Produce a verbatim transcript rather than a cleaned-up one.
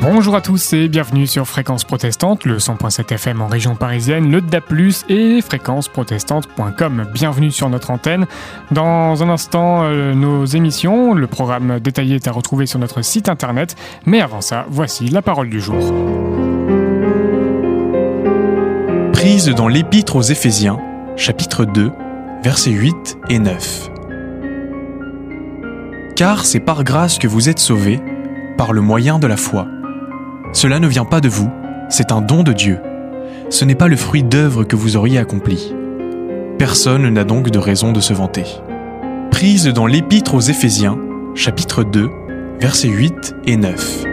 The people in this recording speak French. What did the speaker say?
Bonjour à tous et bienvenue sur Fréquence Protestante, le cent point sept F M en région parisienne, le D A B plus, et fréquence protestante point com. Bienvenue sur notre antenne. Dans un instant, euh, nos émissions, le programme détaillé est à retrouver sur notre site internet. Mais avant ça, voici la parole du jour. Prise dans l'Épître aux Éphésiens, chapitre deux, versets huit et neuf. Car c'est par grâce que vous êtes sauvés, par le moyen de la foi. Cela ne vient pas de vous, c'est un don de Dieu. Ce n'est pas le fruit d'œuvres que vous auriez accompli. Personne n'a donc de raison de se vanter. Prise dans l'Épître aux Éphésiens, chapitre deux, versets huit et neuf.